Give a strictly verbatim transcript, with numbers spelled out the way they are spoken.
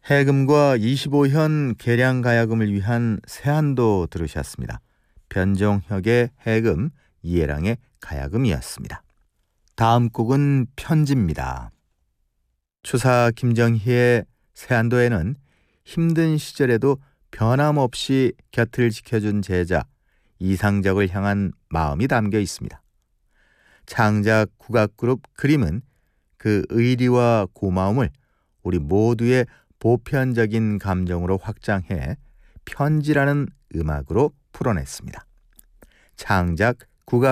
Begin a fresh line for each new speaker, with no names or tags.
해금과 이십오 현 계량가야금을 위한 세한도 들으셨습니다. 변종혁의 해금, 이해랑의 가야금이었습니다. 다음 곡은 편지입니다. 추사 김정희의 세한도에는 힘든 시절에도 변함없이 곁을 지켜준 제자 이상적을 향한 마음이 담겨 있습니다. 창작 국악그룹 그림은 그 의리와 고마움을 우리 모두의 보편적인 감정으로 확장해 편지라는 음악으로 풀어냈습니다. 창작 국악